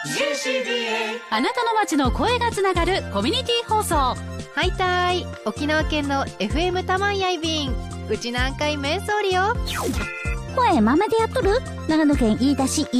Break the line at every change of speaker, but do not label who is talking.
あなたの街の声がつながるコミュニティ放送。
はいたい、沖縄県の FM たまんやいびん、うち何回めんそうりよ。
声ママでやっとる長野県飯田市